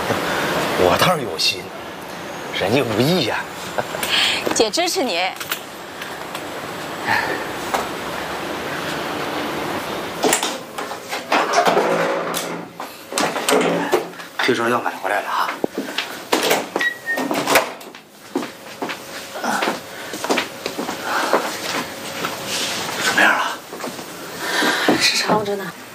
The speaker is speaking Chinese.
我倒是有心，人家无意呀。 姐支持你。 这双药买回来了哈。怎么样啊？ 是长着呢。